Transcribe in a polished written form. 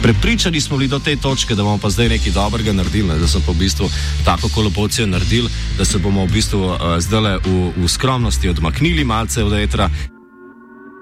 Prepričani smo bili do te točke, da bomo pa zdaj nekaj dobrega naredili, da smo pa v bistvu tako kolobocijo naredili, da se bomo v bistvu zdaj v skromnosti odmaknili malce od etra